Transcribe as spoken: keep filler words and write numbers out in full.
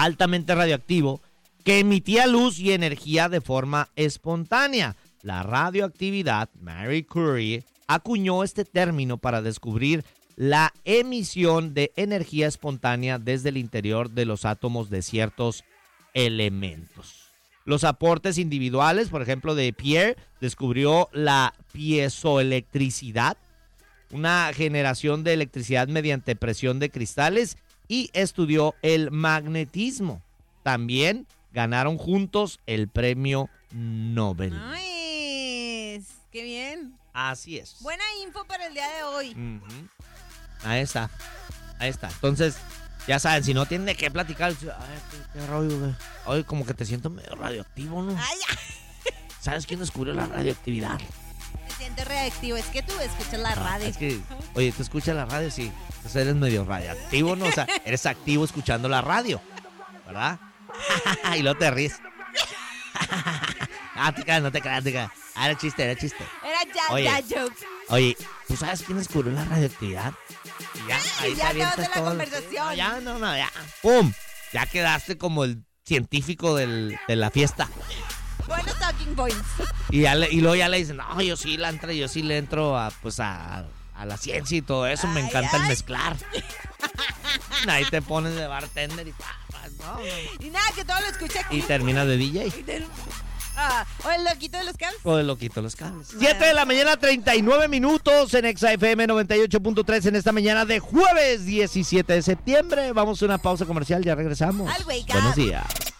altamente radioactivo que emitía luz y energía de forma espontánea. La radioactividad, Marie Curie acuñó este término para descubrir la emisión de energía espontánea desde el interior de los átomos de ciertos elementos. Los aportes individuales, por ejemplo, de Pierre, descubrió la piezoelectricidad, una generación de electricidad mediante presión de cristales, y estudió el magnetismo. También ganaron juntos el premio Nobel. ¡Ay! ¡Qué bien! Así es. Buena info para el día de hoy. Uh-huh. Ahí está. Ahí está. Entonces, ya saben, si no tienen de qué platicar, ay, qué, qué rollo, güey. Oye, como que te siento medio radioactivo, ¿no? Ay, ¿Sabes quién descubrió la radioactividad? me siento reactivo. Es que tú escuchas la No, radio. es que, oye, tú escuchas la radio, sí. Entonces eres medio radioactivo, ¿no? O sea, eres activo escuchando la radio, ¿verdad? Y luego te ríes. Ah, te creas, no te creas, te creas. Ah, era chiste, era chiste. Era ya, Oye. ya jokes. Oye, ¿tú sabes quién descubrió la radioactividad? Y ya, ahí ya te te vas de avientas la todo. conversación. No, ya, no, no, ya. ¡Pum! Ya quedaste como el científico del, de la fiesta. Buenos talking points. Y, ya le, y luego ya le dicen, no, yo sí la entro, yo sí le entro a, pues a, a la ciencia y todo eso. Me Ay, encanta el ay. mezclar. Ahí te pones de bartender y, no, no. Y nada, que todo lo escuche aquí. Y terminas de D J. Ah, o el loquito de los cables. O de loquito los cables. siete de la mañana, treinta y nueve minutos en Exa F M noventa y ocho punto tres en esta mañana de jueves diecisiete de septiembre. Vamos a una pausa comercial, ya regresamos. I'll wake up. Buenos días.